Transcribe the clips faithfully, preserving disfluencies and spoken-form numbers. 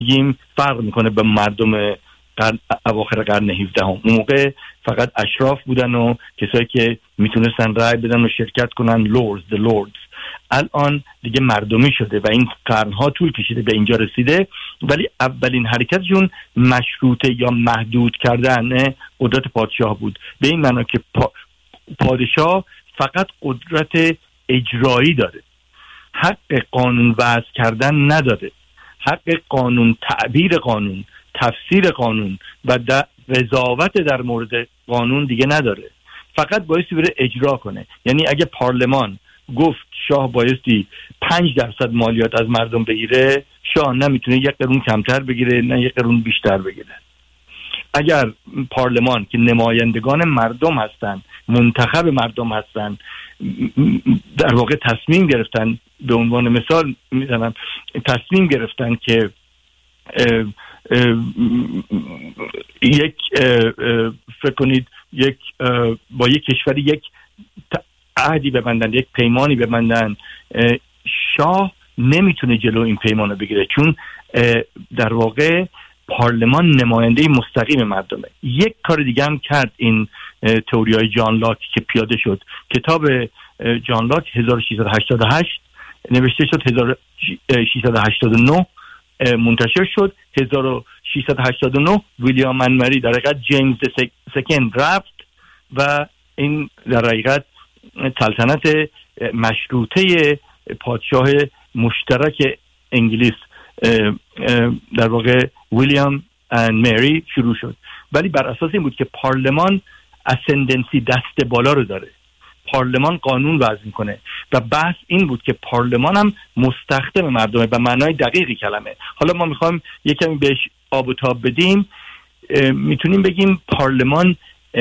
میگیم فرق میکنه به مردم قرن اواخر قرن هفدهم. اون موقع فقط اشراف بودن و کسایی که میتونستن رای بدن و شرکت کنن، لوردز، the lords. الان دیگه مردمی شده و این قرنها طول کشیده به اینجا رسیده، ولی اولین حرکتشون مشروطه یا محدود کردن قدرت پادشاه بود، به این معنا که پا... پادشاه فقط قدرت اجرایی داره، حق قانون وضع کردن نداره، حق قانون، تعبیر قانون، تفسیر قانون و قضاوت در مورد قانون دیگه نداره، فقط بایستی بره اجرا کنه. یعنی اگه پارلمان گفت شاه بایستی پنج درصد مالیات از مردم بگیره، شاه نمیتونه یک قرون کمتر بگیره نه یک قرون بیشتر بگیره. اگر پارلمان که نمایندگان مردم هستن، منتخب مردم هستن، در واقع تصمیم گرفتن، به عنوان مثال میزنم، تصمیم گرفتن که اه اه یک فکر کنید یک با یک کشوری یک عهدی ببندن، یک پیمانی ببندن، شاه نمیتونه جلو این پیمان رو بگیره، چون در واقع پارلمان نماینده مستقیم مردمه. یک کار دیگه هم کرد این تئوریای جان لاک که پیاده شد. کتاب جان لاک هزار و ششصد و هشتاد و هشت نوشته شد، هزار و ششصد و هشتاد و نه منتشر شد. هزار و ششصد و هشتاد و نه ویلیام انمری در حقیقت جیمز سکند رفت و این در حقیقت سلطنت مشروطه پادشاه مشترک انگلیس در واقع ویلیام و مری شروع شد. ولی بر اساس این بود که پارلمان اسندنسی، دست بالا رو داره، پارلمان قانون وضع میکنه و بحث این بود که پارلمان هم مستخدم مردمه به معنای دقیقی کلمه. حالا ما میخوایم یک کمی بهش آب و تاب بدیم، میتونیم بگیم پارلمان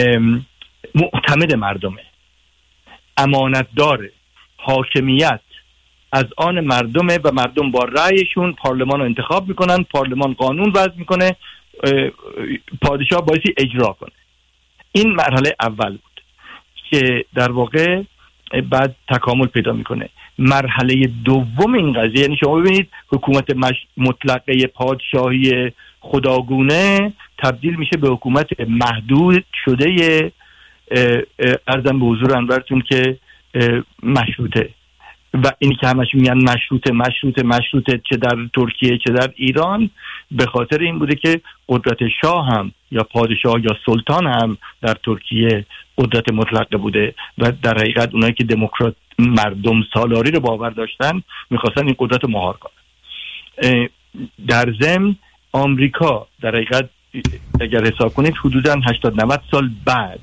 معتمد مردمه، امانت داره، حاکمیت از آن مردمه و مردم با رأیشون پارلمان رو انتخاب میکنن، پارلمان قانون وضع میکنه، پادشاه بایستی اجرا کنه. این مرحله اول بود که در واقع بعد تکامل پیدا میکنه. مرحله دوم این قضیه، یعنی شما ببینید حکومت مش... مطلقه پادشاهی خداگونه تبدیل میشه به حکومت محدود شده، عرضم به حضور انورتون که مشروطه. و اینی که همش میگن مشروطه مشروطه مشروطه، چه در ترکیه چه در ایران، به خاطر این بوده که قدرت شاه هم یا پادشاه یا سلطان هم در ترکیه قدرت مطلقه بوده و در حقیقت اونایی که دموکرات مردم سالاری رو باور داشتن میخواستن این قدرت رو مهار کنن. در ضمن آمریکا در حقیقت اگر حساب کنید حدوداً هشتاد نود سال بعد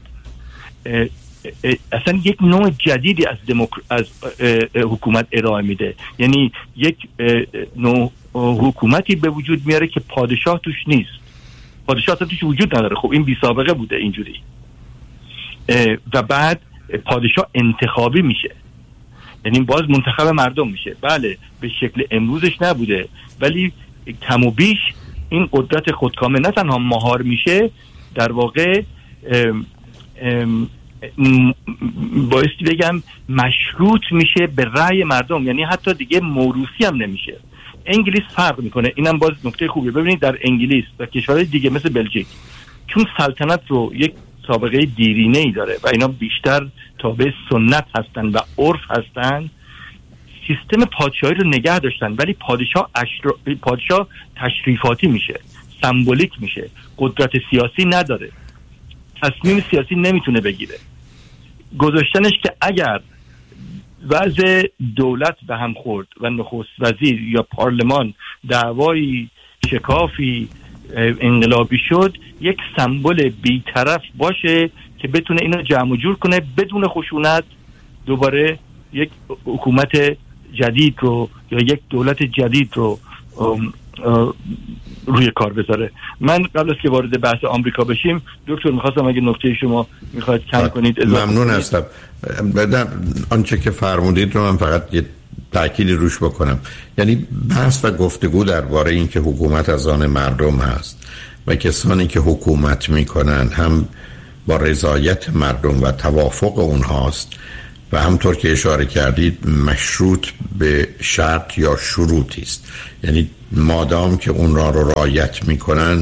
اصلا یک نوع جدیدی از دموکر... از حکومت ارائه میده، یعنی یک نوع حکومتی به وجود میاره که پادشاه توش نیست، پادشاه توش وجود نداره. خب این بی سابقه بوده اینجوری. و بعد پادشاه انتخابی میشه، یعنی باز منتخب مردم میشه. بله به شکل امروزش نبوده، ولی کم و بیش این قدرت خودکامه نه تنها مهار میشه، در واقع ام ام بایستی بگم مشروط میشه به رأی مردم، یعنی حتی دیگه موروثی هم نمیشه. انگلیس فرق میکنه، اینم باز نکته خوبیه. ببینید در انگلیس و کشورهای دیگه مثل بلژیک، چون سلطنت رو یک سابقه دیرینه ای داره و اینا بیشتر تابع سنت هستن و عرف هستن، سیستم پادشاهی رو نگه داشتن، ولی پادشاه اشر... پادشاه تشریفاتی میشه، سمبولیک میشه، قدرت سیاسی نداره، تصمیم سیاسی نمیتونه بگیره. گذاشتنش که اگر وضع دولت به هم خورد و نخست وزیر یا پارلمان دعوایی شکافی انقلابی شد، یک سمبل بی‌طرف باشه که بتونه اینو جمع و جور کنه بدون خشونت، دوباره یک حکومت جدید رو یا یک دولت جدید رو ام ام روی کار بذاره. من قبل از که وارد بحث آمریکا بشیم دکتر میخواستم اگه نکته شما میخواید کم کنید اضافه ممنون هستم. آنچه که فرمودید رو من فقط یه تأکید روش بکنم، یعنی بحث و گفتگو درباره این که حکومت از آن مردم هست و کسانی که حکومت میکنن هم با رضایت مردم و توافق اونهاست و همطور که اشاره کردید مشروط به شرط یا شروطی است. یعنی مادام که اون را رو رعایت میکنن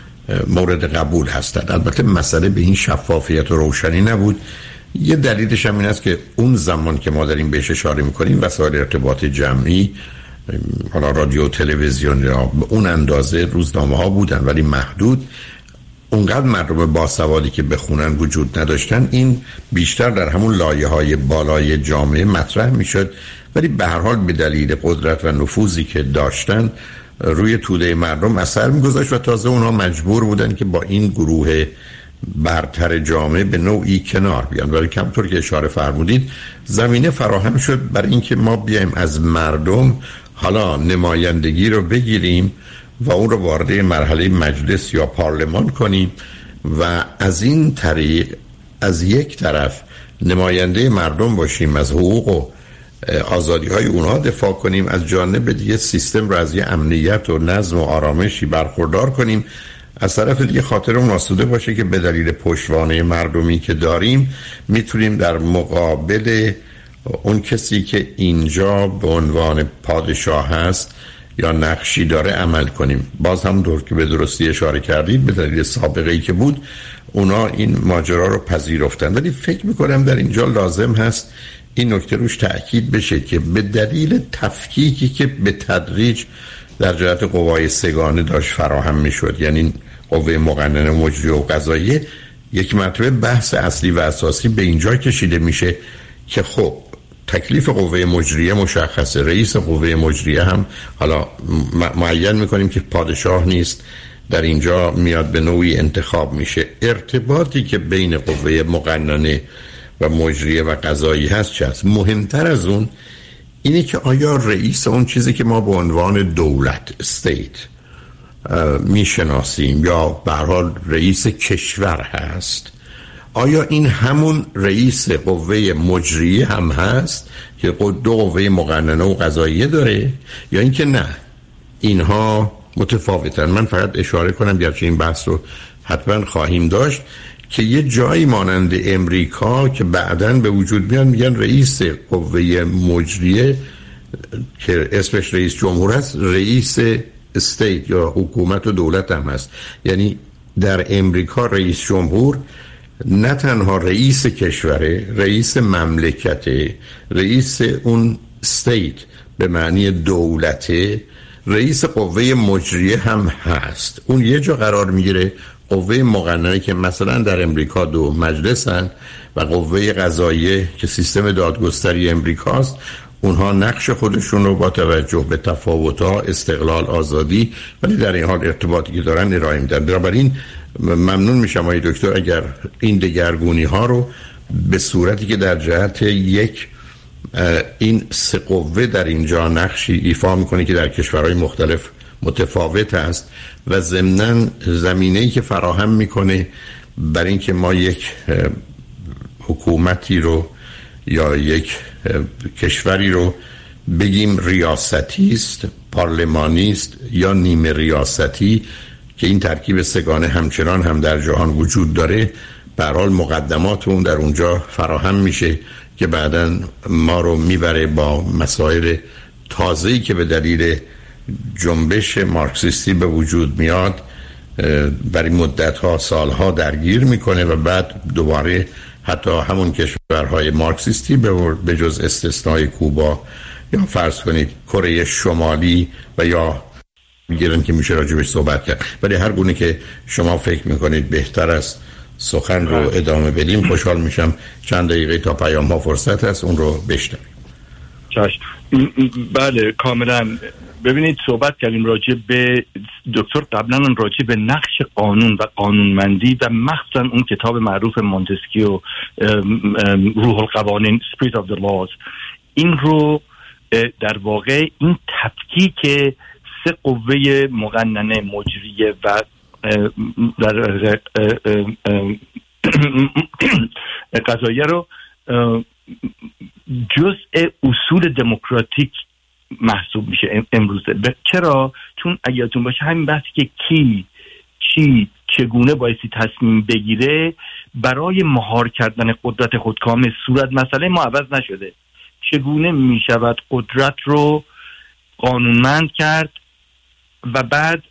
مورد قبول هستند. البته مسئله به این شفافیت و روشنی نبود. یه دلیلش هم این است که اون زمان که ما داریم بهش اشاره میکنیم وسایل ارتباط جمعی، حالا رادیو، تلویزیون یا اون اندازه روزنامه ها بودن ولی محدود، اونقدر مردم باسوادی که بخونن وجود نداشتن. این بیشتر در همون لایه های بالای جامعه مطرح میشد، ولی به هر حال به دلیل قدرت و نفوذی که داشتن روی توده مردم اثر میگذاشت و تازه اونها مجبور بودن که با این گروه برتر جامعه به نوعی کنار بیان. ولی کمطور که اشاره فرمودید زمینه فراهم شد برای اینکه ما بیایم از مردم حالا نمایندگی رو بگیریم و اون رو وارد مرحله مجلس یا پارلمان کنیم و از این طریق از یک طرف نماینده مردم باشیم، از حقوق و آزادی های اونها دفاع کنیم، از جانب دیگه سیستم رو از یه امنیت و نظم و آرامشی برخوردار کنیم، از طرف دیگه خاطر اون آسوده باشه که به دلیل پشتوانه مردمی که داریم میتونیم در مقابل اون کسی که اینجا به عنوان پادشاه هست یا نقشی داره عمل کنیم. باز هم دور که به درستی اشاره کردید به دلیل سابقه‌ای که بود اونا این ماجرا رو پذیرفتن. ولی فکر میکنم در اینجا لازم هست این نکته روش تأکید بشه که به دلیل تفکیکی که به تدریج در جهت قوای سگانه داشت فراهم میشد، یعنی قوه مقننه، مجریه و قضاییه، یک مرتبه بحث اصلی و اساسی به اینجا کشیده میشه که خب تکلیف قوه مجریه مشخصه، رئیس قوه مجریه هم حالا معین میکنیم که پادشاه نیست، در اینجا میاد به نوعی انتخاب میشه. ارتباطی که بین قوه مقننه و مجریه و قضایی هست چه هست؟ مهمتر از اون اینه که آیا رئیس اون چیزی که ما به عنوان دولت، استیت میشناسیم یا به هر حال رئیس کشور هست، آیا این همون رئیس قوه مجریه هم هست که دو قوه مقننه و قضاییه داره، یا اینکه نه اینها متفاوتن؟ من فقط اشاره کنم، گرچه این بحث رو حتما خواهیم داشت، که یه جایی مانند امریکا که بعداً به وجود میان میگن رئیس قوه مجریه که اسمش رئیس جمهور است رئیس استیت یا حکومت و دولت هم هست. یعنی در امریکا رئیس جمهور نه تنها رئیس کشوره، رئیس مملکته، رئیس اون استیت به معنی دولته، رئیس قوه مجریه هم هست. اون یه جا قرار میگیره، قوه مقننه که مثلا در امریکا دو مجلسن و قوه قضاییه که سیستم دادگستری امریکاست، اونها نقش خودشون رو با توجه به تفاوت‌ها، استقلال، آزادی، ولی در این حال ارتباطی که دارن ارائه میدن. بنابراین ممنون میشم آقای دکتر اگر این دگرگونی ها رو به صورتی که در جهت یک این سه قوه در اینجا نقشی ایفا میکنه که در کشورهای مختلف متفاوت است و ضمناً زمینه‌ای که فراهم میکنه برای اینکه ما یک حکومتی رو یا یک کشوری رو بگیم ریاستی است، پارلمانی است یا نیمه ریاستی، که این ترکیب سگانه همچنان هم در جهان وجود داره، به هر حال مقدمات اون در اونجا فراهم میشه که بعداً ما رو میبره با مسائل تازه‌ای که به دلیل جنبش مارکسیستی به وجود میاد برای مدت‌ها، سالها درگیر میکنه و بعد دوباره حتی همون کشورهای مارکسیستی به جز استثنای کوبا یا فرض کنید کره شمالی و یا میگیرن که میشه راجبش صحبت کرد. ولی هر گونه که شما فکر میکنید بهتر است سخن رو ادامه بدیم خوشحال میشم. چند دقیقه تا پیام ها فرصت هست اون رو بشنویم. چشم. بله کاملا. ببینید صحبت کردیم راجع به دکتر قبلا راجع به نقش قانون و قانونمندی و مخصوصا اون کتاب معروف مونتسکیو روح القوانین Spirit of the Laws. این رو در واقع این تفکیک سه قوه مقننه، مجریه و در قضاییه رو جزء اصول دموکراتیک محسوب میشه امروزه. چرا؟ چون اگرتون باشه همین بحثی که کی چی چگونه بایستی تصمیم بگیره برای مهار کردن قدرت خودکام صورت مسئله ما عوض نشده. چگونه میشود قدرت رو قانونمند کرد و بعد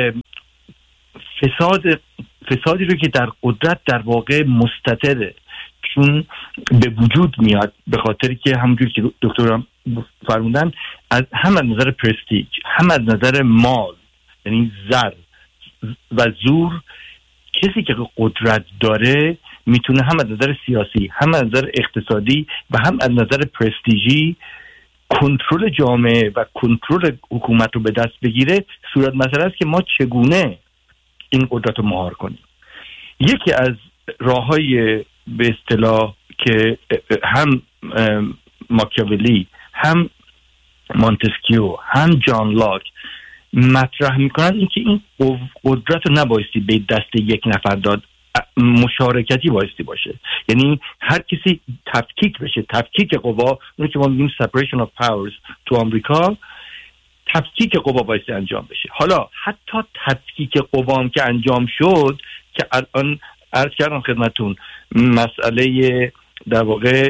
فساد فسادی رو که در قدرت در واقع مستتره، چون به وجود میاد به خاطر که همونجور که دکترم فرمودن از هم از نظر پرستیج، هم از نظر مال یعنی زر و زور، کسی که قدرت داره میتونه هم از نظر سیاسی، هم از نظر اقتصادی و هم از نظر پرستیژی کنترل جامعه و کنترل حکومت رو به دست بگیره. صورت مسئله است که ما چگونه این قدرت رو مهار کنیم. یکی از راه‌های به اصطلاح که هم ماکیاولی، هم مونتسکیو، هم جان لاک مطرح میکنن این که این قدرت رو نبایستی به دست یک نفر داد، مشارکتی بایستی باشه، یعنی هر کسی تفکیک بشه، تفکیک قوا، اون که ما میگیم separation of powers تو آمریکا، تفکیک قوا بایستی انجام بشه. حالا حتی تفکیک قوا هم که انجام شد که الان عرض کردم خدمتون مسئله در واقع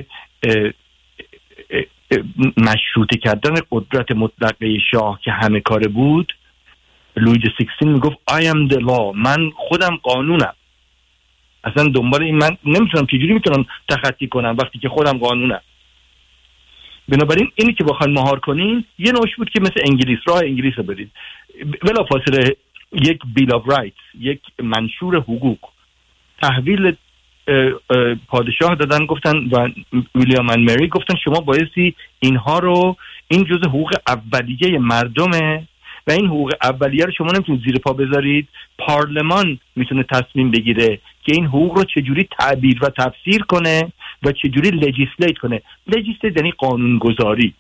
مشروطه کردن قدرت مطلقه شاه که همه کاره بود، لویی شانزدهم میگفت I am the law، من خودم قانونم. اصلا دنبال این من نمیتونم، چجوری میتونم تخطی کنم وقتی که خودم قانونم. بنابراین اینی که بخواین مهار کنین یه نوش بود که مثل انگلیس، راه انگلیس رو برید، بلا فاصله یک بیل آف رایتس، یک منشور حقوق تحویل پادشاه دادن، گفتن و ویلیام اند مری گفتن شما بایستی اینها رو، این جزء حقوق اولیه مردمه و این حقوق اولیه رو شما نمیتونید زیر پا بذارید، پارلمان میتونه تصمیم بگیره که این حقوق رو چجوری تعبیر و تفسیر کنه و چجوری لجیسلیت کنه. لجیسلیت یعنی قانون گذاری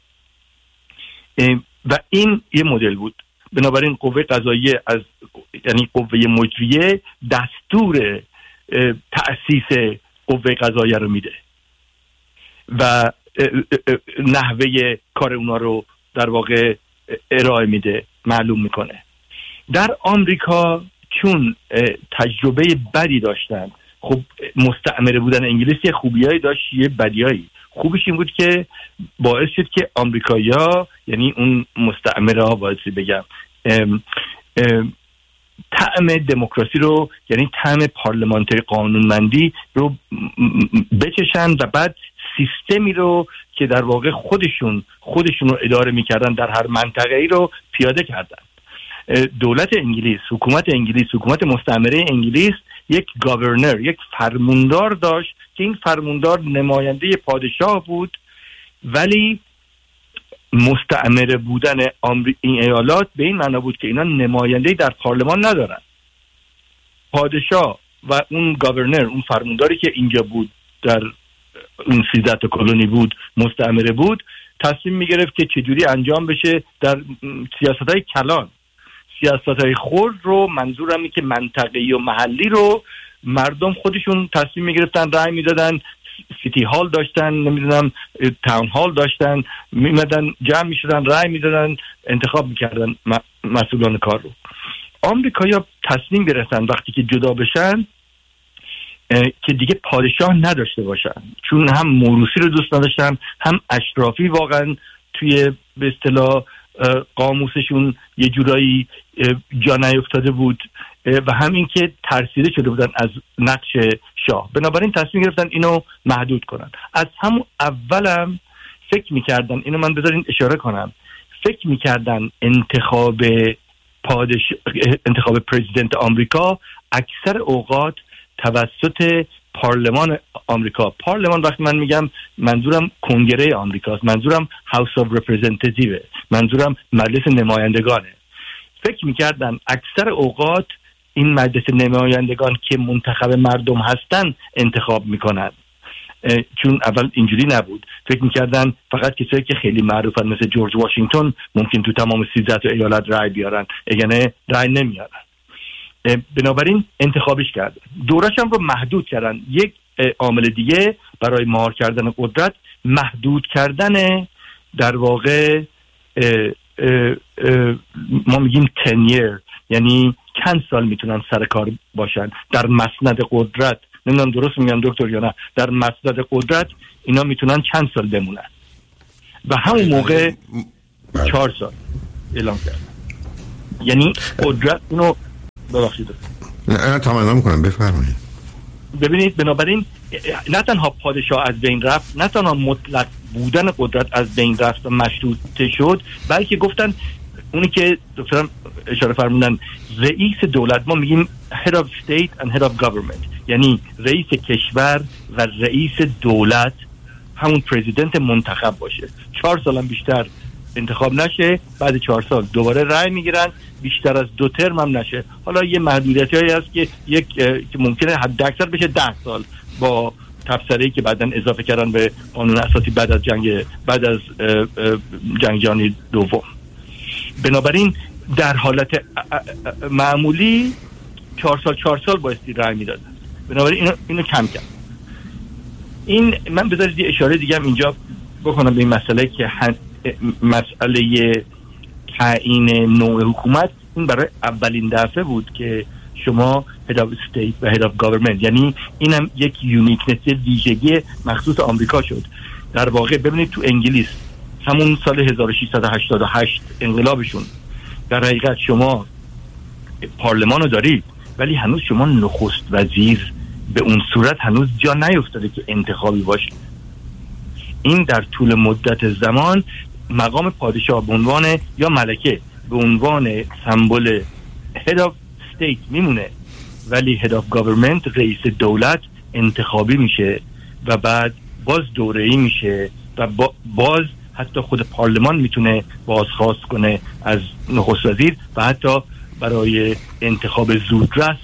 و این یه مدل بود. بنابراین قوه قضاییه از یعنی قوه مجریه دستور تأسیس قوه قضاییه رو میده و نحوه کار اونا رو در واقع ارائه میده، معلوم میکنه. در آمریکا چون تجربه بدی داشتن، خب مستعمره بودن انگلیس یه خوبیایی داشت یه بدیایی. خوبش این بود که باعث شد که آمریکایی‌ها، یعنی اون مستعمره ها بایستی بگم، ام ام طعم دموکراسی رو، یعنی طعم پارلمانتری قانونمندی رو بچشن و بعد سیستمی رو که در واقع خودشون خودشون رو اداره میکردن در هر منطقه‌ای رو پیاده کردن. دولت انگلیس، حکومت انگلیس، حکومت مستعمره انگلیس یک گاورنر، یک فرماندار داشت که این فرماندار نماینده پادشاه بود، ولی مستعمره بودن این ایالات به این معنا بود که اینا نماینده در پارلمان ندارن. پادشاه و اون گاورنر، اون فرمانداری که اینجا بود در اون سیزده تا کلونی بود، مستعمره بود، تصمیم میگرفت که چجوری انجام بشه در سیاست‌های کلان. سیاست‌های خرد رو، منظورم اینه که منطقه‌ای و محلی رو مردم خودشون تصمیم میگرفتن، رأی میدادن، سیتی هال داشتن، نمیدونم تاون هال داشتن، میمدن جمع میشدن، رأی میدادن، انتخاب میکردن مسئولان کار رو. آمریکایی‌ها تصمیم گرفتن وقتی که جدا بشن که دیگه پادشاه نداشته باشن، چون هم موروثی رو دوست نداشتن، هم اشرافی واقعا توی به اصطلاح قاموسشون یه جورایی جا نیفتاده بود و همین که ترسیده شده بودن از نقش شاه. بنابراین تصمیم گرفتن اینو محدود کنن. از همون اولم فکر میکردن، اینو من بذارین اشاره کنم، فکر میکردن انتخاب پادش... انتخاب پرزیدنت آمریکا اکثر اوقات توسط پارلمان آمریکا، پارلمان وقتی من میگم منظورم کنگره آمریکاست، منظورم هاوس آف رپرزنتیتیو، منظورم مجلس نمایندگانه. فکر میکردن اکثر اوقات این مجلس نمایندگان که منتخب مردم هستن انتخاب میکنن، چون اول اینجوری نبود. فکر میکردن فقط کسایی که خیلی معروفن مثل جورج واشنگتن ممکن تو تمام سیزده تا ایالت رای بیارن، اگه رای نمیارن. بنابراین انتخابش کردن، دورش هم رو محدود کردن. یک عامل دیگه برای مهار کردن قدرت، محدود کردن در واقع اه اه اه ما میگیم تنیر، یعنی چند سال میتونن سر کار باشن در مسند قدرت. نمیدونم درست میگم دکتر یا نه، در مسند قدرت اینا میتونن چند سال بمونن و همون موقع چهار سال اعلام کردن. یعنی قدرت اونو ببخشید نه تمام میکنم بفرمایید. ببینید بنابراین نه تنها پادشاه از بین رفت، نه تنها مطلق بودن قدرت از بین رفت و مشروطه شد، بلکه گفتن اونی که دکترم اشاره فرمودن رئیس دولت، ما میگیم head of state and head of government، یعنی رئیس کشور و رئیس دولت همون پرزیدنت منتخب باشه، چهار سال هم بیشتر انتخاب نشه، بعد چهار سال دوباره رأی میگیرن، بیشتر از دو ترم هم نشه. حالا یه محدودیتی هایی هست که یک که ممکنه حد اکثر بشه ده سال با تفسیری که بعداً اضافه کردن به قانون اساسی بعد از جنگ بعد از جنگ جهانی دوم. بنابراین در حالت معمولی چهار سال چهار سال بایستی رأی میدادن. بنابراین اینو, اینو کم کرد. این من بذارید یه اشاره دیگه هم اینجا بکنم به این مسئله که مسئله تعیین نوع حکومت، این برای اولین دفعه بود که شما head of state و head of government، یعنی اینم یک یونیکنس ویژگی مخصوص آمریکا شد. در واقع ببینید تو انگلیس همون سال هزار و ششصد و هشتاد و هشت انقلابشون، در حقیقت شما پارلمان رو دارید ولی هنوز شما نخست وزیر به اون صورت هنوز جا نیفتاده که انتخابی باشه. این در طول مدت زمان مقام پادشاه به عنوان یا ملکه به عنوان سمبل head of state میمونه، ولی head of government رئیس دولت انتخابی میشه و بعد باز دوره‌ای میشه و باز حتی خود پارلمان میتونه بازخواست کنه از نخست وزیر و حتی برای انتخاب زودرس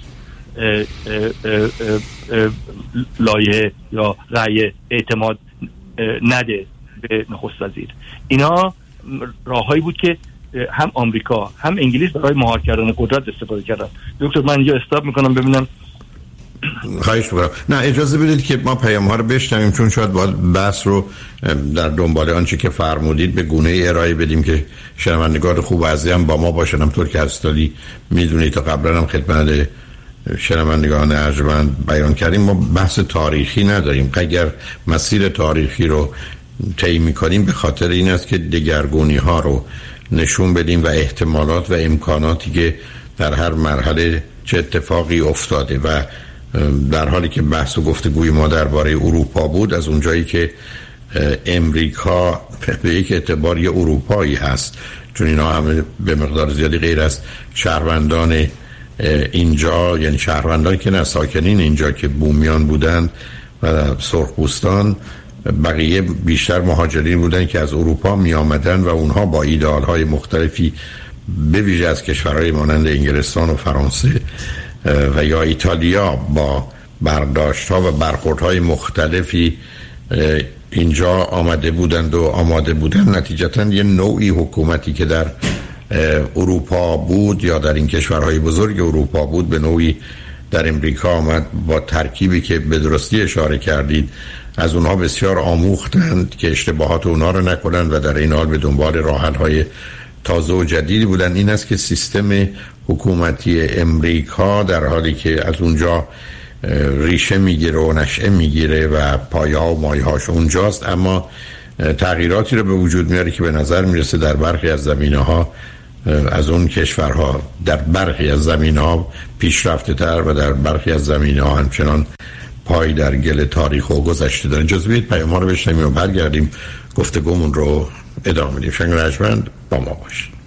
لایحه یا رأی اعتماد نده به نخست وزیر. اینا راههایی بود که هم آمریکا هم انگلیس برای مهار کردن قدرت استفاده کردن. دکتر من اینجا استاپ میکنم ببینم. خواهش میکنم. نه اجازه بدید که ما پیام ها رو بشنویم، چون شاید باید بحث رو در دنبال آنچه که فرمودید به گونه ای ارائه بدیم که شنوندگان خوب عزیزی هم با ما باشن. همطور که هستالی میدونید تا قبلا هم خدمت شنوندگان ارجمند بیان کردیم، ما بحث تاریخی نداریم. اگر مسیر تاریخی رو طی می‌کنیم به خاطر این است که دگرگونی ها رو نشون بدیم و احتمالات و امکاناتی که در هر مرحله چه اتفاقی افتاده. و در حالی که بحث و گفتگوی ما درباره اروپا بود، از اونجایی که امریکا به یک اعتبار یه اروپایی هست، چون اینا همه به مقدار زیادی غیر از شهروندان اینجا، یعنی شهروندانی که نه ساکنین اینجا که بومیان بودند و سرخپوستان، بقیه بیشتر مهاجرین بودن که از اروپا می آمدن و اونها با ایدئال های مختلفی به ویژه از کشورهای مانند انگلستان و فرانسه و یا ایتالیا با برداشت ها و برخورد های مختلفی اینجا آمده بودند و آماده بودند. نتیجتا یه نوعی حکومتی که در اروپا بود یا در این کشورهای بزرگ اروپا بود به نوعی در امریکا آمد، با ترکیبی که به درستی اشاره کردید از اونها بسیار آموختند که اشتباهات اونها رو نکنند و در این حال به دنبال راه حل‌های تازه و جدیدی بودن. این است که سیستم حکومتی امریکا در حالی که از اونجا ریشه میگیره و نشأه میگیره و پایه‌ها و مایه‌هاش اونجاست، اما تغییراتی رو به وجود میاره که به نظر میرسه در برخی از زمینه‌ها از اون کشورها در برخی از زمینه‌ها پیشرفته تر و در برخی از زمینه‌ها همچنان پای در گل تاریخ و گذشته دارن. اجازه بدید پیام‌ها رو بشنویم و برگردیم گفتگومون رو ادامه بدیم. شنگ رجمند با ما باشید.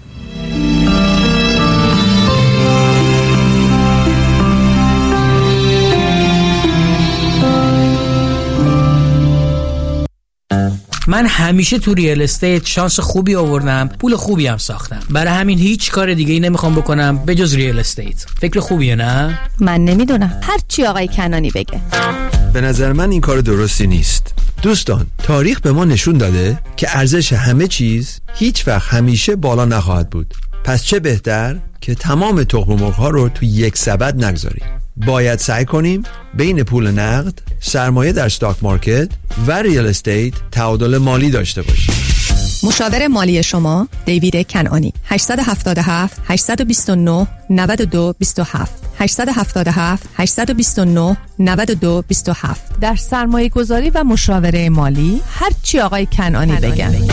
من همیشه تو ریال استیت شانس خوبی آوردم، پول خوبی هم ساختم. برای همین هیچ کار دیگه ای نمیخوام بکنم به جز ریال استیت. فکر خوبیه نه؟ من نمیدونم، هر چی آقای کنانی بگه. به نظر من این کار درستی نیست. دوستان، تاریخ به ما نشون داده که ارزش همه چیز هیچ وقت همیشه بالا نخواهد بود. پس چه بهتر که تمام تخم مرغ ها رو تو یک سبد نگذاریم. باید سعی کنیم بین پول نقد، سرمایه در استاک مارکت و ریال استیت تعادل مالی داشته باشیم. مشاور مالی شما دیوید کنعانی. هشت هفت هفت هشت دو نه نه دو دو هفت هشت هفت هفت هشت دو نه نه دو دو هفت. در سرمایه گذاری و مشاوره مالی هر چی آقای کنعانی بگن.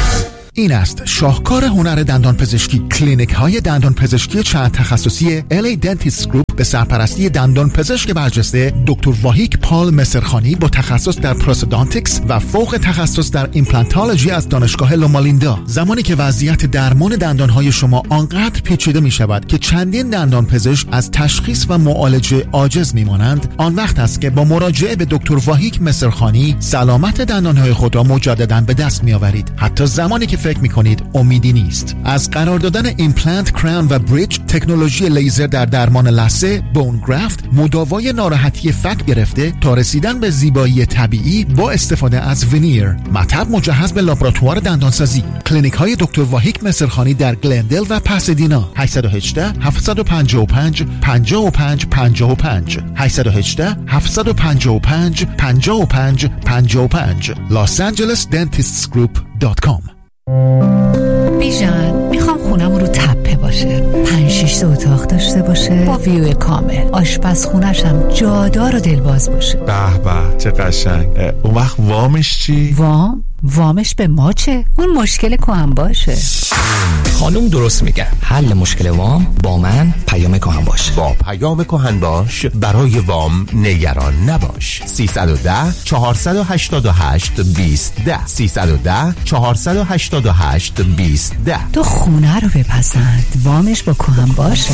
این است شاهکار هنر دندان پزشکی. کلینیک های دندان پزشکی چند تخصصی ال ای Dentist Group به سرپرستی دندان پزشک برجسته دکتر واهیک پال مصرخانی با تخصص در پروستودانتیکس و فوق تخصص در ایمپلانتولوژی از دانشگاه لومالیندا. زمانی که وضعیت درمان دندانهای شما آنقدر پیچیده می شود که چندین دندان پزشک از تشخیص و معالجه عاجز می مانند، آن وقت است که با مراجعه به دکتر واهیک مصرخانی سلامت دندانهای خود را مجددا به دست می آورید، حتی زمانی که فکر می کنید امیدی نیست. از قرار دادن ایمپلنت، کراون و بریج، تکنولوژی لیزر در درمان لثه، بون گرافت، مداوای ناراحتی فک گرفته تا رسیدن به زیبایی طبیعی با استفاده از ونیر، مطب مجهز به لابراتوار دندانسازی. کلینیک های دکتر واهیک مصرخانی در گلندل و پاسادینا. هشت یک هشت هفت پنج پنج پنج پنج پنج پنج هشت یک هشت هفت پنج پنج پنج پنج پنج پنج los angeles dentists group dot com. بیژن، میخوام خونم رو تپه باشه، پنج شیش اتاق داشته باشه با ویو کامل، آشپزخونه‌شم جادار و دلباز باشه. به به چه قشنگ. اون وقت وامش چی؟ وام؟ وامش به ما چه؟ اون مشکل کهن باشه. خانم درست میگه. حل مشکل وام با من پیام کهن باش. با پیام کهن باش برای وام نگران نباش. سیصد و ده چهارصد و هشتاد و هشت بیست ده سیصد و ده چهارصد و هشتاد و هشت بیست ده. تو خونه رو بپسند، وامش با کهن باشه.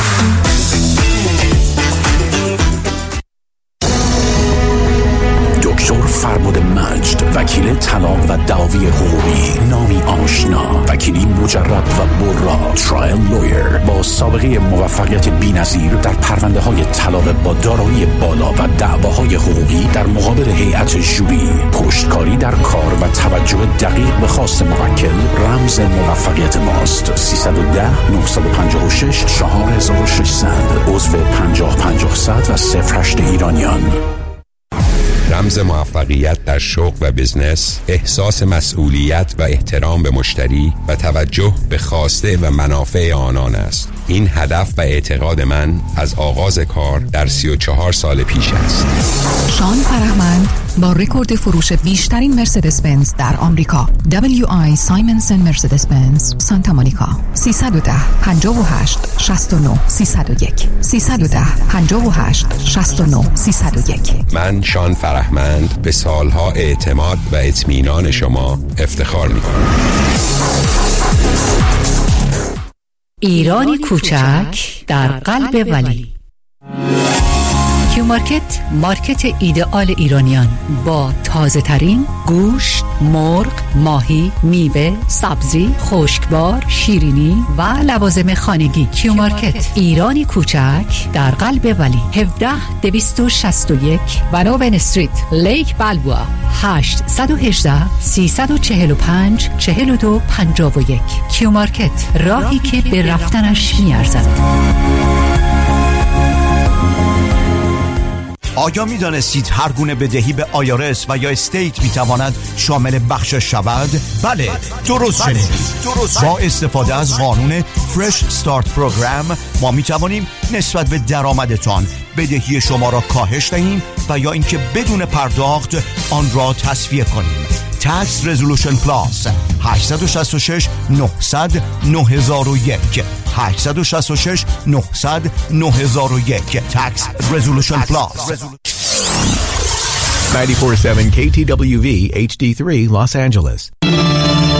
دکتر فرمود مجد، وکیل طلاق و دعاوی حقوقی، نامی آشنا، وکیلی مجرب و برا، ترایل لویر با سابقه موفقیت بی‌نظیر در پرونده های طلاق با دارایی بالا و دعواهای حقوقی در مقابل هیئت ژوری، پشتکاری در کار و توجه دقیق به خواست موکل رمز موفقیت ماست. سیصد و ده نهصد و پنجاه و شش چهار هزار و ششصد، عضو پنجاه پنجاه صد و صفر هشت ایرانیان. رمز موفقیت در شغل و بزنس احساس مسئولیت و احترام به مشتری و توجه به خواسته و منافع آنان است. این هدف و اعتقاد من از آغاز کار در سی و چهار سال پیش است. شان فرهمند با رکورد فروش بیشترین مرسدس بنز در آمریکا، دبلیو آی سایمنسن مرسدس بنز سانتا مونیکا. سیصد و ده پنجاه و هشت شصت و نه سیصد و یک سیصد و ده پنجاه و هشت شصت و نه سیصد و یک. من شان فرهمند به سالها اعتماد و اطمینان شما افتخار می‌کنم. ایرانی کوچک در قلب ولی. کیو مارکت، مارکت ایدئال ایرانیان با تازه ترین گوشت، مرغ، ماهی، میوه، سبزی، خشکبار، شیرینی و لوازم خانگی. کیو مارکت، ایرانی کوچک در قلب ولی. هفده دویست و شصت و یک ونوون استریت، لیک بلبوا. هشت یک هشت سه چهار پنج چهار دو پنجاه و یک. کیو مارکت، راهی که به رفتنش میارزد. آیا می دانستید هر گونه بدهی به آیارس و یا استیت می تواند شامل بخشش شود؟ بله، درست شنیدید. با استفاده از قانون فرش استارت پروگرام ما می توانیم نسبت به درآمدتان بدهی شما را کاهش دهیم و یا اینکه بدون پرداخت آن را تصفیه کنیم. Tax Resolution Plus هشت شش شش نهصد نه صفر یک هشت شش شش نهصد نه صفر یک Tax Resolution Plus. ninety-four point seven K T W V H D three Los Angeles.